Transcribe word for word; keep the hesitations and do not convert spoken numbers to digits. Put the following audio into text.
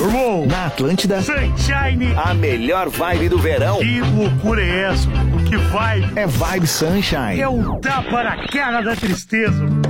Irmão, Na Atlântida, Sunshine. a melhor vibe do verão Que loucura é essa? Que vibe. é Vibe Sunshine. É um tapa na cara da tristeza.